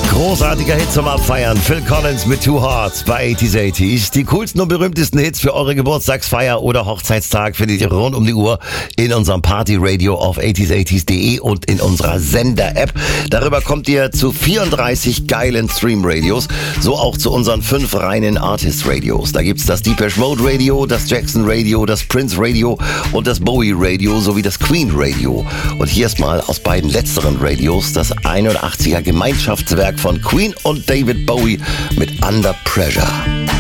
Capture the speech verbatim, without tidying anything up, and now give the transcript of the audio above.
Großartiger Hit zum Abfeiern. Phil Collins mit Two Hearts bei achtziger achtzig. Die coolsten und berühmtesten Hits für eure Geburtstagsfeier oder Hochzeitstag findet ihr rund um die Uhr in unserem Party-Radio auf achtziger achtzig punkt de und in unserer Sender-App. Darüber kommt ihr zu vierunddreißig geilen Stream-Radios, so auch zu unseren fünf reinen Artist-Radios. Da gibt's das Depeche Mode Radio, das Jackson Radio, das Prince Radio und das Bowie Radio sowie das Queen Radio. Und hier ist mal aus beiden letzteren Radios das einundachtziger Gemeinschaftswerk von Queen und David Bowie mit Under Pressure.